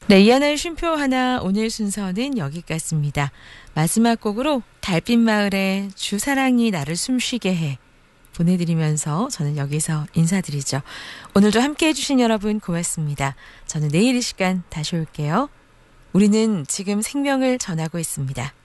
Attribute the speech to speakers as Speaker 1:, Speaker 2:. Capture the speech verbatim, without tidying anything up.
Speaker 1: 네, 이하나의 쉼표 하나 오늘 순서는 여기까지입니다. 마지막 곡으로 달빛마을의 주사랑이 나를 숨쉬게 해 보내드리면서 저는 여기서 인사드리죠. 오늘도 함께해 주신 여러분 고맙습니다. 저는 내일 이 시간 다시 올게요. 우리는 지금 생명을 전하고 있습니다.